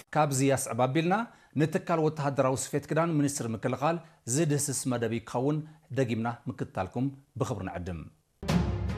ካብዚ ያስዕብ ኣቢልና ንትካል ወተሃደራዊ ስፌት ክዳን ሚኒስትር ምክልኻል ዝድህስስ መደብ ይኸውን ደጊምና ምክትታልኩም ብኽብሪ ንዕድም